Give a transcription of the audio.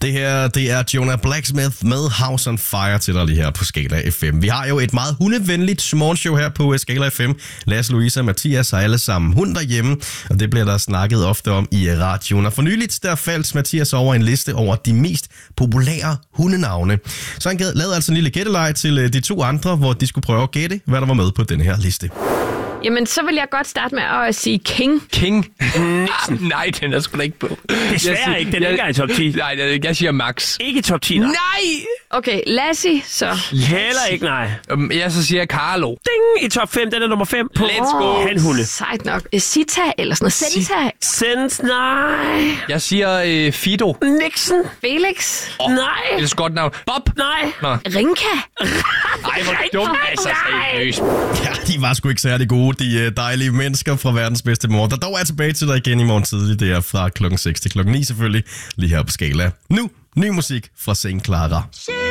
Det her, det er Jonah Blacksmith med House on Fire til dig lige her på Skala FM. Vi har jo et meget hundevenligt morgenshow her på Skala FM. Lasse, Louise og Mathias har alle sammen hund derhjemme, og det bliver der snakket ofte om i radioen. Og for nyligt, der faldt Mathias over en liste over de mest populære hundenavne. Så han lavede altså en lille gætteleg til de to andre, hvor de skulle prøve at gætte, hvad der var med på den her liste. Jamen, så vil jeg godt starte med at sige King. King? Nej, den er sgu da ikke på. Desværre ikke, den er ikke i top 10. Nej, jeg siger Max. Ikke top 10, nej. Okay, Lassie, så. Heller ikke, nej. Jeg så siger Carlo. Ding! I top 5, den er nummer 5 på hanhunde. Sejt nok. Sita eller sådan noget. Senta. Sens, nej. Jeg siger Fido. Nixon. Felix. Nej. Det er så godt navn. Bob. Nej. Nå. Rinka. Ej, hvor dumt. Altså, seriøst. Ja, de var sgu ikke særlig gode, de dejlige mennesker fra verdens bedste morgen. Der dog er tilbage til dig igen i morgen tidlig. Det er fra klokken 6 til klokken 9 selvfølgelig, lige her på Skala. Nu, ny musik fra Saint Clara.